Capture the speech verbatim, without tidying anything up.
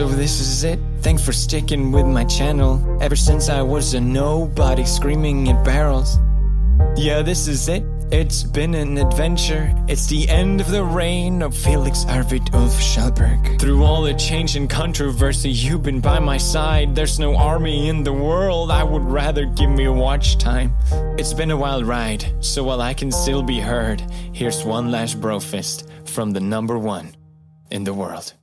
So this is it, thanks for sticking with my channel. Ever since I was a nobody screaming at barrels. Yeah, this is it, it's been an adventure. It's the end of the reign of Felix Arvid Ulf Schallberg. Through all the change and controversy, you've been by my side. There's no army in the world, I would rather give me watch time. It's been a wild ride, so while I can still be heard, here's one last brofist from the number one in the world.